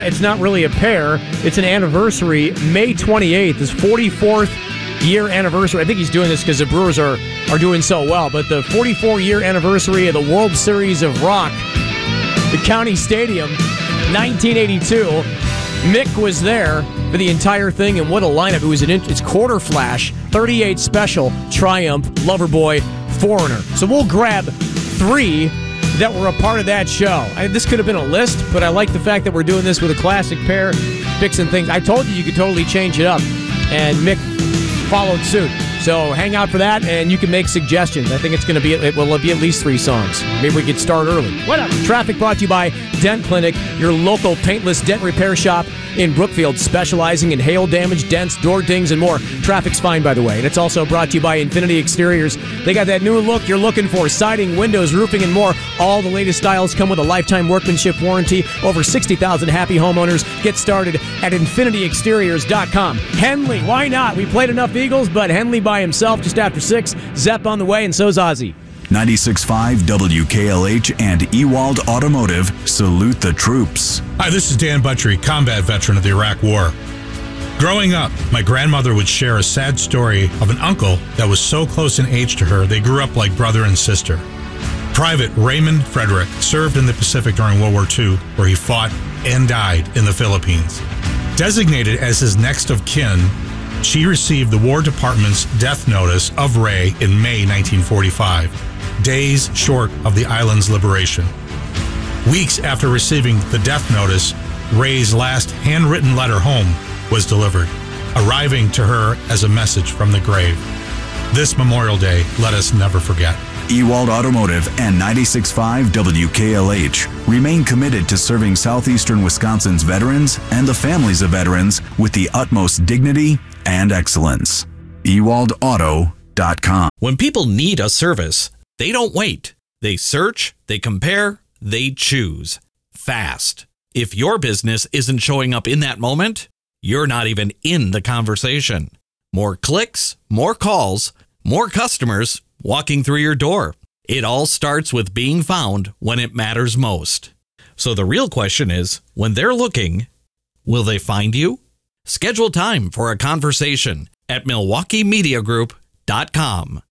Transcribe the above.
It's not really a pair. It's an anniversary. May 28th, his 44th year anniversary. I think he's doing this because the Brewers are doing so well. But the 44-year anniversary of the World Series of Rock, the County Stadium, 1982. Mick was there for the entire thing, and what a lineup. It's Quarter Flash, 38 Special, Triumph, Loverboy, Foreigner. So we'll grab 3 that were a part of that show. This could have been a list, but I like the fact that we're doing this with a classic pair, fixing things. I told you could totally change it up, and Mick followed suit. So hang out for that, and you can make suggestions. I think it'll be at least 3 songs. Maybe we could start early. Whatever. Traffic brought to you by Dent Clinic, your local paintless dent repair shop in Brookfield, specializing in hail damage, dents, door dings, and more. Traffic's fine, by the way. And it's also brought to you by Infinity Exteriors. They got that new look you're looking for: siding, windows, roofing, and more. All the latest styles come with a lifetime workmanship warranty. Over 60,000 happy homeowners. Get started at infinityexteriors.com. Henley, why not? We played enough Eagles, but Henley by himself just after 6. Zepp on the way, and so's Ozzy. 96.5 WKLH and Ewald Automotive salute the troops. Hi, this is Dan Buttrey, combat veteran of the Iraq War. Growing up, my grandmother would share a sad story of an uncle that was so close in age to her they grew up like brother and sister. Private Raymond Frederick served in the Pacific during World War II, where he fought and died in the Philippines. Designated as his next of kin, she received the War Department's death notice of Ray in May 1945. Days short of the island's liberation. Weeks after receiving the death notice, Ray's last handwritten letter home was delivered, arriving to her as a message from the grave. This Memorial Day, let us never forget. Ewald Automotive and 96.5 WKLH remain committed to serving southeastern Wisconsin's veterans and the families of veterans with the utmost dignity and excellence. EwaldAuto.com. When people need a service, they don't wait. They search, they compare, they choose. Fast. If your business isn't showing up in that moment, you're not even in the conversation. More clicks, more calls, more customers walking through your door. It all starts with being found when it matters most. So the real question is, when they're looking, will they find you? Schedule time for a conversation at MilwaukeeMediaGroup.com.